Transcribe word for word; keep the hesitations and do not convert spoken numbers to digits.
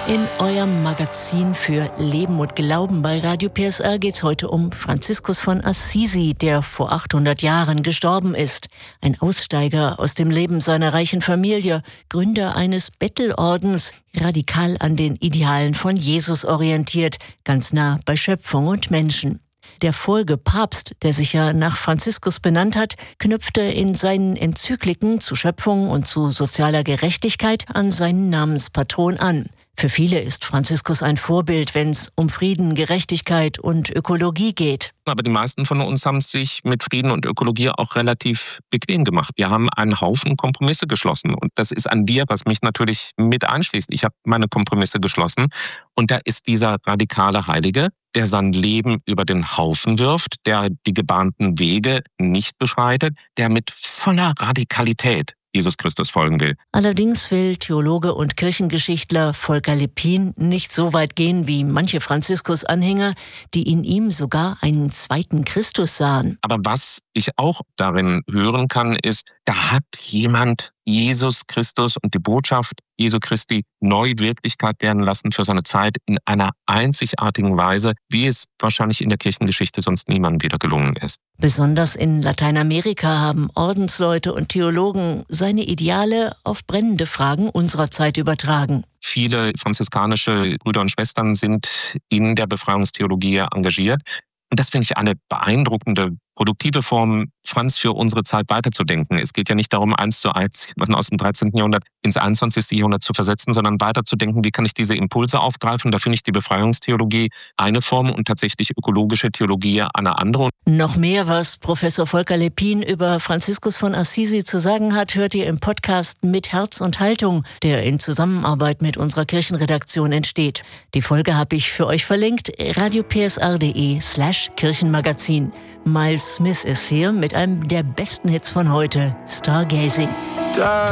In eurem Magazin für Leben und Glauben bei Radio P S R geht es heute um Franziskus von Assisi, der vor achthundert Jahren gestorben ist. Ein Aussteiger aus dem Leben seiner reichen Familie, Gründer eines Bettelordens, radikal an den Idealen von Jesus orientiert, ganz nah bei Schöpfung und Menschen. Der Folgepapst, der sich ja nach Franziskus benannt hat, knüpfte in seinen Enzykliken zu Schöpfung und zu sozialer Gerechtigkeit an seinen Namenspatron an. Für viele ist Franziskus ein Vorbild, wenn es um Frieden, Gerechtigkeit und Ökologie geht. Aber die meisten von uns haben sich mit Frieden und Ökologie auch relativ bequem gemacht. Wir haben einen Haufen Kompromisse geschlossen. Und das ist an dir, was mich natürlich mit einschließt. Ich habe meine Kompromisse geschlossen. Und da ist dieser radikale Heilige, der sein Leben über den Haufen wirft, der die gebahnten Wege nicht beschreitet, der mit voller Radikalität Jesus Christus folgen will. Allerdings will Theologe und Kirchengeschichtler Volker Leppin nicht so weit gehen wie manche Franziskus-Anhänger, die in ihm sogar einen zweiten Christus sahen. Aber was ich auch darin hören kann, ist, da hat jemand Jesus Christus und die Botschaft Jesu Christi neu Wirklichkeit werden lassen für seine Zeit in einer einzigartigen Weise, wie es wahrscheinlich in der Kirchengeschichte sonst niemandem wieder gelungen ist. Besonders in Lateinamerika haben Ordensleute und Theologen seine Ideale auf brennende Fragen unserer Zeit übertragen. Viele franziskanische Brüder und Schwestern sind in der Befreiungstheologie engagiert. Und das finde ich eine beeindruckende, produktive Form, Franz, für unsere Zeit weiterzudenken. Es geht ja nicht darum, eins zu eins jemanden aus dem dreizehnten Jahrhundert ins einundzwanzigsten Jahrhundert zu versetzen, sondern weiterzudenken, wie kann ich diese Impulse aufgreifen. Da finde ich die Befreiungstheologie eine Form und tatsächlich ökologische Theologie eine andere. Noch mehr, was Professor Volker Leppin über Franziskus von Assisi zu sagen hat, hört ihr im Podcast Mit Herz und Haltung, der in Zusammenarbeit mit unserer Kirchenredaktion entsteht. Die Folge habe ich für euch verlinkt, radiopsr.de slash Kirchenmagazin. Miles Smith ist hier mit einem der besten Hits von heute, Stargazing.